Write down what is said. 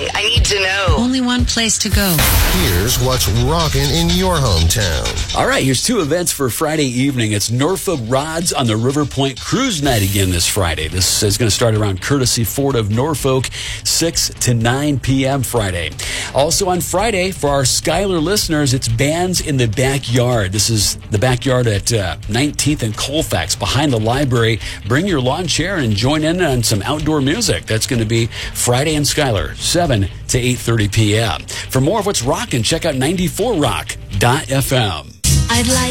happening? I need to know. Only one place to go. Here's what's rocking in your hometown. All right, here's two events for Friday evening. It's Norfolk Rods on the River Point Cruise Night again this Friday. This is going to start around Courtesy Ford of Norfolk, 6 to 9 p.m. Friday. Also on Friday, for our Schuyler listeners, it's Bands in the Backyard. This is the backyard at 19th and Colfax, behind the library. Bring your lawn chair and join in on some outdoor music. That's going to be Friday in Schuyler, 7 to 8:30 p.m. For more of what's rocking, check out 94rock.fm. I'd like